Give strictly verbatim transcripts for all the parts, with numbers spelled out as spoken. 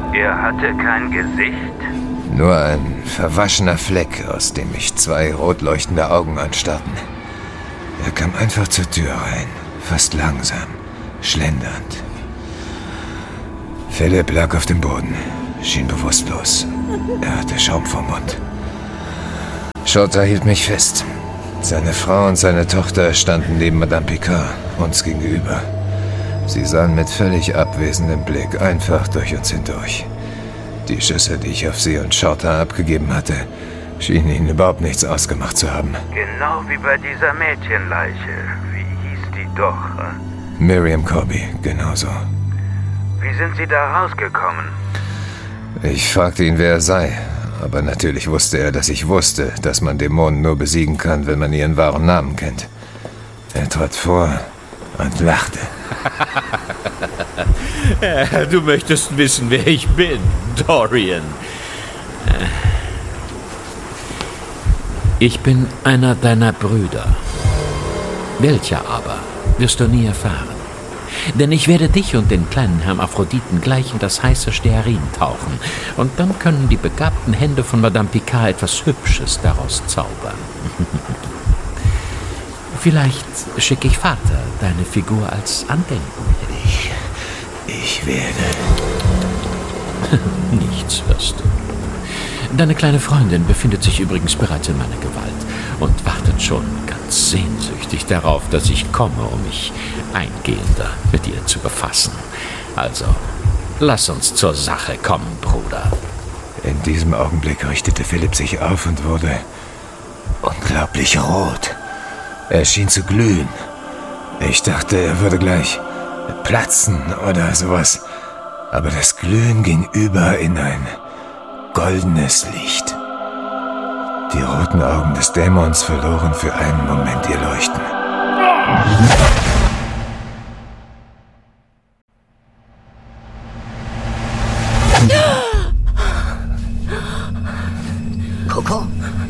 Er hatte kein Gesicht? Nur ein verwaschener Fleck, aus dem mich zwei rot leuchtende Augen anstarrten. Er kam einfach zur Tür rein, fast langsam, schlendernd. Philipp lag auf dem Boden, schien bewusstlos. Er hatte Schaum vom Mund. Shorter hielt mich fest. Seine Frau und seine Tochter standen neben Madame Picard, uns gegenüber. Sie sahen mit völlig abwesendem Blick einfach durch uns hindurch. Die Schüsse, die ich auf sie und Shorter abgegeben hatte, schienen ihnen überhaupt nichts ausgemacht zu haben. Genau wie bei dieser Mädchenleiche. Wie hieß die doch? Miriam Corby, genauso. Wie sind Sie da rausgekommen? Ich fragte ihn, wer er sei. Aber natürlich wusste er, dass ich wusste, dass man Dämonen nur besiegen kann, wenn man ihren wahren Namen kennt. Er trat vor und lachte. Du möchtest wissen, wer ich bin, Dorian. Ich bin einer deiner Brüder. Welcher aber, wirst du nie erfahren. Denn ich werde dich und den kleinen Hermaphroditen gleich in das heiße Stearin tauchen. Und dann können die begabten Hände von Madame Picard etwas Hübsches daraus zaubern. Vielleicht schicke ich Vater deine Figur als Andenken. Ich, ich werde... Nichts wirst du. Deine kleine Freundin befindet sich übrigens bereits in meiner Gewalt und wartet schon ganz sehnsüchtig darauf, dass ich komme, um mich eingehender mit ihr zu befassen. Also, lass uns zur Sache kommen, Bruder. In diesem Augenblick richtete Philipp sich auf und wurde unglaublich rot. Er schien zu glühen. Ich dachte, er würde gleich platzen oder sowas. Aber das Glühen ging über in ein goldenes Licht. Die roten Augen des Dämons verloren für einen Moment ihr Leuchten. Coco?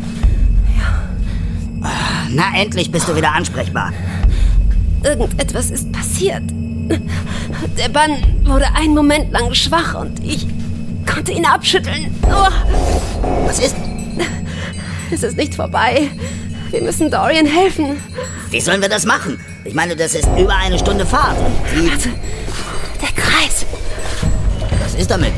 Ja. Na, endlich bist du wieder ansprechbar. Irgendetwas ist passiert. Der Bann wurde einen Moment lang schwach und ich konnte ihn abschütteln. Oh. Was ist? Es ist nicht vorbei. Wir müssen Dorian helfen. Wie sollen wir das machen? Ich meine, das ist über eine Stunde Fahrt. Die... Warte. Der Kreis. Was ist damit?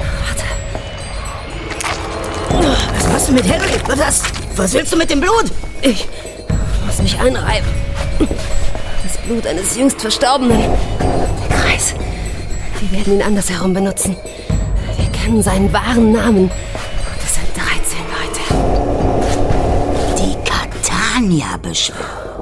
Warte. Was machst du mit Harry? Was, was willst du mit dem Blut? Ich muss mich einreiben. Das Blut eines jüngst Verstorbenen. Der Kreis. Wir werden ihn andersherum benutzen. Wir kennen seinen wahren Namen. Und es sind dreizehn Leute. Die Catania-Beschwörung.